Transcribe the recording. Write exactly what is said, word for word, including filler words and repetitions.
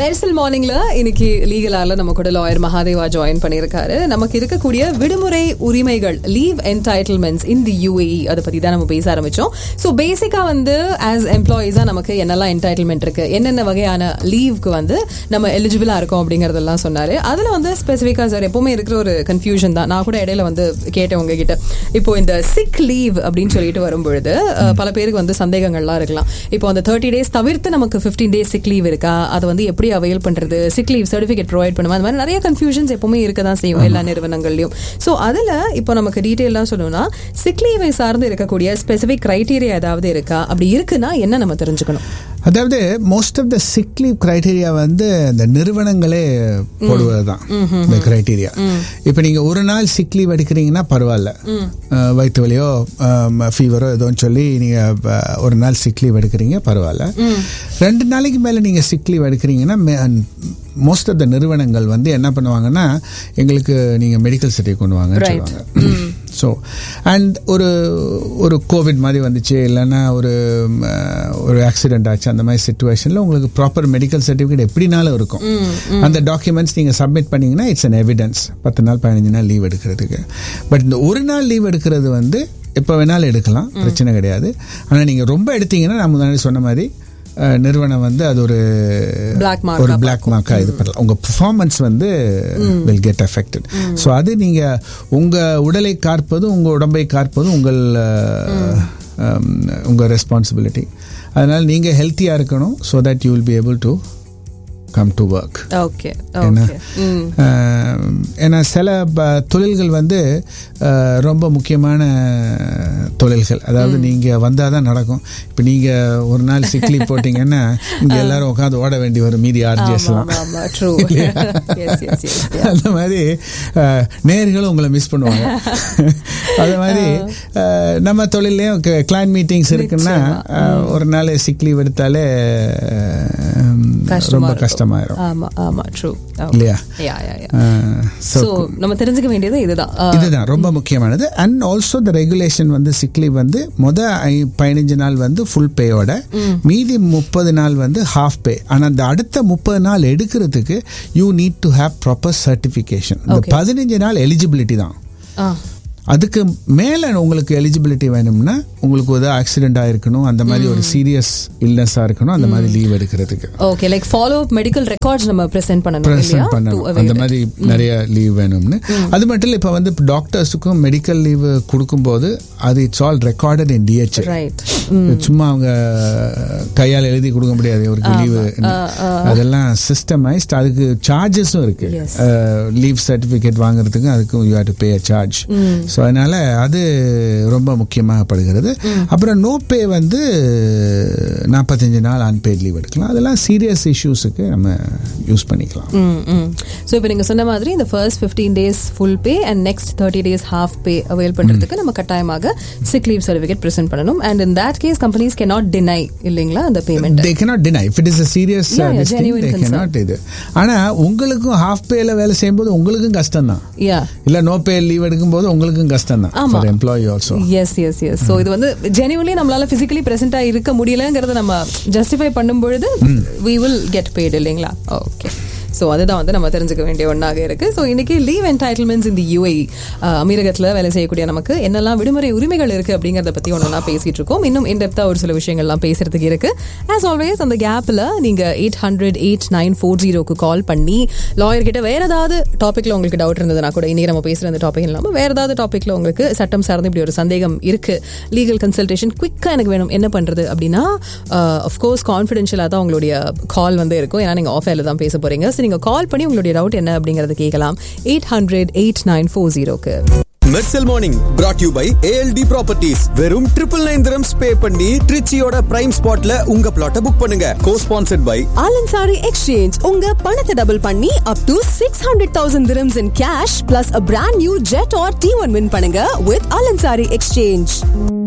மெர்சல் மார்னிங்ல இன்னைக்கு லீகலால நம்ம கூட லாயர் மகாதேவா ஜாயின் பண்ணியிருக்காரு. நமக்கு இருக்கக்கூடிய விடுமுறை உரிமைகள், லீவ் என்டைட்டில்மெண்ட்ஸ் இன் தி யூஏஇ, அதை பத்தி தான் நம்ம பேச ஆரம்பிச்சோம். ஸோ பேசிக்கா வந்து ஆஸ் எம்ப்ளாயிஸா நமக்கு என்னெல்லாம் என்டைட்டில்மெண்ட் இருக்கு, என்னென்ன வகையான லீவுக்கு வந்து நம்ம எலிஜிபிளா இருக்கோம் அப்படிங்கறதெல்லாம் சொன்னாரு. அதுல வந்து ஸ்பெசிஃபிக்கா சார் எப்பவுமே இருக்கிற ஒரு கன்ஃபியூஷன் தான். நான் கூட இடையில வந்து கேட்டேன் உங்ககிட்ட, இப்போ இந்த சிக் லீவ் அப்படின்னு சொல்லிட்டு வரும்பொழுது பல பேருக்கு வந்து சந்தேகங்கள்லாம் இருக்கலாம். இப்போ அந்த தேர்ட்டி டேஸ் தவிர்த்து நமக்கு பிப்டீன் டேஸ் சிக் லீவ் இருக்கா, அதை வந்து எப்படி அவைல் பண்றது, சிக் லீவ் சர்டிபிகேட் ப்ரொவைட் பண்ணுமா, அந்த மாதிரி நிறைய கன்ஃபியூஷன்ஸ் எப்பவுமே இருக்க தான் செய்யும் எல்லா நிறுவனங்கள்லயும். ஸோ அதுல இப்போ நமக்கு டீட்டெயிலாக சொல்லணும்னா சிக் லீவை சார்ந்து இருக்கக்கூடிய ஸ்பெசிபிக் கிரைட்டீரியா ஏதாவது இருக்கா, அப்படி இருக்குன்னா என்ன நம்ம தெரிஞ்சுக்கணும்? அதாவது most of the sick leave criteria வந்து இந்த நிறுவனங்களே போடுவது தான் இந்த கிரைட்டீரியா. இப்போ நீங்க ஒரு நாள் சிக் லீவ் எடுக்கிறீங்கன்னா பரவாயில்ல, வயிற்று வலியோ ஃபீவரோ ஏதோன்னு சொல்லி நீங்க ஒரு நாள் சிக் லீவ் எடுக்கிறீங்க பரவாயில்ல. ரெண்டு நாளைக்கு மேல நீங்க சிக் லீவ் எடுக்கிறீங்கன்னா மோஸ்ட் ஆஃப் த நிறுவனங்கள் வந்து என்ன பண்ணுவாங்கன்னா, எங்களுக்கு நீங்க மெடிக்கல் சர்டிஃபிகேட் கொண்டு வாங்கன்னு சொல்லுவாங்க. ஸோ அண்ட் ஒரு ஒரு கோவிட் மாதிரி வந்துச்சு, இல்லைன்னா ஒரு ஒரு ஆக்சிடென்ட் ஆச்சு, அந்த மாதிரி சிச்சுவேஷனில் உங்களுக்கு ப்ராப்பர் மெடிக்கல் சர்டிஃபிகேட் எப்படினாலும் இருக்கும். அந்த டாக்குமெண்ட்ஸ் நீங்கள் சப்மிட் பண்ணிங்கன்னா இட்ஸ் அன் எவிடன்ஸ் பத்து நாள் பதினஞ்சு நாள் லீவ் எடுக்கிறதுக்கு. பட் இந்த ஒரு நாள் லீவ் எடுக்கிறது வந்து எப்போ வேணாலும் எடுக்கலாம், பிரச்சனை கிடையாது. ஆனால் நீங்கள் ரொம்ப எடுத்தீங்கன்னா நான் முன்னாடி சொன்ன மாதிரி நிறுவனம் வந்து அது ஒரு ஒரு பிளாக் மார்க்கா இது பண்ணலாம். உங்க பெர்ஃபார்மன்ஸ் வந்து will get affected. ஸோ அது நீங்க உங்க உடலை காற்பது, உங்க உடம்பை காற்பது உங்கள் உங்க ரெஸ்பான்சிபிலிட்டி. அதனால நீங்க ஹெல்த்தியா இருக்கணும், so that you will be able to come to work. Okay ஏன்னா சில தொழில்கள் வந்து ரொம்ப முக்கியமான தொழில்கள், அதாவது நீங்க வந்தாதான் நடக்கும். இப்போ நீங்க ஒரு நாள் சிக் லீவ் போட்டீங்கன்னா இங்க எல்லாரும் உட்காந்து ஓட வேண்டி வரும், மீதி ஆர்ஜிஎஸ்லாம். அந்த மாதிரி நேர்களும் உங்களை மிஸ் பண்ணுவாங்க. அது மாதிரி நம்ம தொழிலையும் கிளைண்ட் மீட்டிங்ஸ் இருக்குன்னா ஒரு நாள் சிக் லீவ் எடுத்தாலே ரொம்ப கஷ்டமாயிரும். ஆமா ஆமா ட்ரூ இல்லையா? சோ நம்ம தெரிஞ்சுக்க வேண்டியது இதுதான் இதுதான் ரொம்ப முக்கியமானது. அண்ட் ஆல்சோ த ரெகுலேஷன் வந்து சிக் லீவ் வந்து முத பதினஞ்சு நாள் வந்து ஃபுல் பேயோட, மீதி முப்பது நாள் வந்து ஹாஃப் பே. ஆனா அந்த அடுத்த முப்பது நாள் எடுக்கிறதுக்கு you need to have proper certification. இந்த பதினஞ்சு நாள் எலிஜிபிலிட்டி தான். அதுக்கு மேல உங்களுக்கு எலிஜிபிலிட்டி வேணும்னா உங்களுக்கு ஒரு ஆக்சிடென்ட் ஆயிருக்கணும், அந்த மாதிரி ஒரு சீரியஸ் இல்னஸா இருக்கணும், அந்த மாதிரி லீவ் எடுக்கிறதுக்கு. Okay, like follow up medical records நம்ம பிரசன்ட் பண்ணனும் இல்லையா? அந்த மாதிரி நிறைய லீவ் வேணும்னு. அது மட்டும் இல்ல, இப்ப வந்து டாக்டர்ஸுக்கும் மெடிக்கல் லீவ் கொடுக்கும்போது அது it's all recorded in DH. சும்மா அவங்க கையால் எழுதி கொடுக்க முடியாது ஒரு லீவ், அதெல்லாம் சிஸ்டமைஸ்ட். அதுக்கு சார்ஜஸும் இருக்கு. லீவ் சர்டிபிகேட் வாங்குறதுக்கு அதுக்கும் you have to pay a charge. So அதனால அது ரொம்ப முக்கியமாகப்படுகிறது. அப்புறம் நோ பே வந்து நாற்பத்தஞ்சு நாள் அன்பெய்ட் லீவ் எடுக்கலாம். அதெல்லாம் சீரியஸ் இஷ்யூஸுக்கு நம்ம யூஸ் பண்ணிக்கலாம். ஸோ இப்போ நீங்கள் சொன்ன மாதிரி இந்த first fifteen days full pay and next thirty days half pay avail பண்ணுறதுக்கு நம்ம கட்டாயமாக சிக் லீவ் சர்டிஃபிகேட் ப்ரெசென்ட் பண்ணணும். And in that case companies cannot deny இல்லைங்களா அந்த payment. they cannot deny if it is a serious uh, this thing, they cannot இது. ஆனா உங்களுக்கும் half பேல வேலை செய்யும்போது உங்களுக்கும் கஷ்டம் தான். இல்ல நோ பே லீவ் எடுக்கும்போது உங்களுக்கும் கஷ்டம் தான் for employee also. yes yes yes so இது வந்து genuinely நம்மளால physically present ஆ இருக்க முடியலங்கறத நம்ம justify பண்ணும்பொழுது we will get paid இல்லைங்களா? ஓகே, ஸோ அதுதான் வந்து நம்ம தெரிஞ்சுக்க வேண்டிய ஒன்றாக இருக்கு. ஸோ இன்னைக்கு லீவ் என்டைட்டில்மெண்ட்ஸ் இந்த யூஏஇ அமீரகத்தில் வேலை செய்யக்கூடிய நமக்கு என்னெல்லாம் விடுமுறை உரிமைகள் இருக்கு அப்படிங்கறத பத்தி ஒன்றா பேசிட்டு இருக்கோம். இன்னும் இன்டெப்தா ஒரு சில விஷயங்கள்லாம் பேசுறதுக்கு இருக்கு. ஆஸ் ஆல்வேஸ் அந்த கேப்ல நீங்க eight hundred eight nine four ஜீரோக்கு கால் பண்ணி லாயர் கிட்ட வேற ஏதாவது டாபிக்ல உங்களுக்கு டவுட் இருந்ததுன்னா கூட, இன்னைக்கு நம்ம பேசுற அந்த டாபிக் இல்லாமல் வேற ஏதாவது டாபிக்ல உங்களுக்கு சட்டம் சார்ந்து இப்படி ஒரு சந்தேகம் இருக்கு, லீகல் கன்சல்டேஷன் குவிக்கா எனக்கு வேணும், என்ன பண்றது அப்படின்னா அஃப்கோர்ஸ் கான்ஃபிடென்ஷியலா தான் உங்களுடைய கால் வந்து இருக்கும். ஏன்னா நீங்க ஆஃப் ஏர்ல தான் பேச போறீங்க. நீங்க கால் பண்ணி உங்களுடைய டவுட் என்ன அப்படிங்கறது கேட்கலாம் eight hundred eight nine four ஜீரோக்கு. Mersal morning brought you by A L D Properties. வெறும் ட்ரிபிள் நைன் திரம்ஸ் பே பண்ணி ட்ரிச்சியோட பிரைம் ஸ்பாட்ல உங்க பிளாட்டை புக் பண்ணுங்க. Co-sponsored by Alansari Exchange. உங்க பணத்தை டபுள் பண்ணி up to six hundred thousand dirhams in cash plus a brand new jet or T one win பண்ணுங்க with Alansari Exchange.